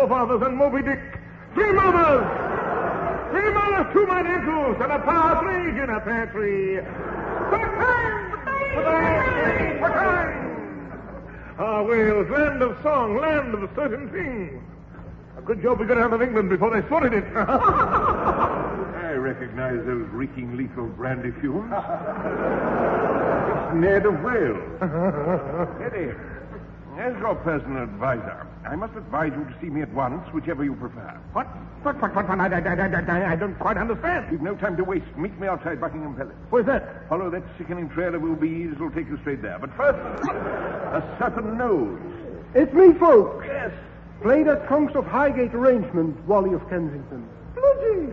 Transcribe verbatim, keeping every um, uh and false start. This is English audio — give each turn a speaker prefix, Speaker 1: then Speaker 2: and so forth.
Speaker 1: forefathers and Moby Dick. Three mothers! Three mothers, two mine ankles, and a partridge in a pear tree. For time! For time! For time! Ah, Wales, land of song, land of certain things. A good job we got out of England before they sorted it.
Speaker 2: I recognize those reeking lethal brandy fumes. It's Ned of Wales. Eddie, as your personal advisor, I must advise you to see me at once, whichever you prefer.
Speaker 1: What? What, what, what, what? I, I, I, I, I don't quite understand.
Speaker 2: We've no time to waste. Meet me outside Buckingham Palace.
Speaker 1: Where's that?
Speaker 2: Follow that sickening trail of old bees. It'll take you straight there. But first, a certain nose.
Speaker 3: It's me, folks.
Speaker 2: Yes.
Speaker 3: Play that Trunks of Highgate arrangement, Wally of Kensington. Bloody!